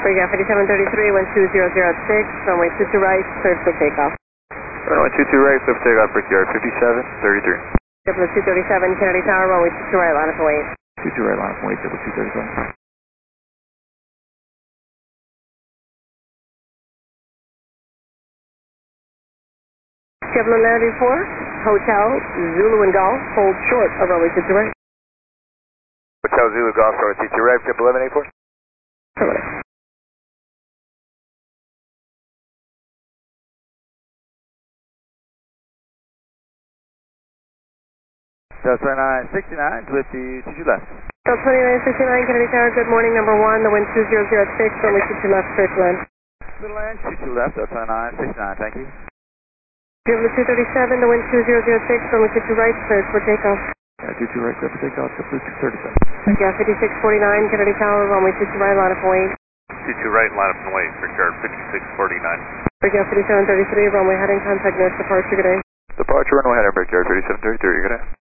Brickyard 5733, 12006, runway 22 right, cleared for takeoff. Runway 22 right, clear for takeoff, Brickyard 5733. Triple 237, Kennedy Tower, runway 22 right, line up and wait. 22 right, line up and wait, triple 237. Triple 1184, Hotel Zulu and Golf, hold short of runway 22 right. Hotel Zulu Golf, runway 22 right, triple 1184. Correct. Delta 2969 with the 22 left. Delta 2969, Kennedy Tower, good morning, number 1, the wind 2006, runway 22 left, clear to land. Little land, 22 left, Delta 2969, thank you. Triple 237, the wind 2006, runway 22 right, cleared for takeoff. 22 right, clear for takeoff, triple 237. Yeah, 5649, Kennedy Tower, runway 22 right, line up and wait. 22 right, line up and wait, Brickyard 5649. Brickyard 5733, runway heading, contact nurse departure, good day. Departure runway heading, Brickyard 3733, good day.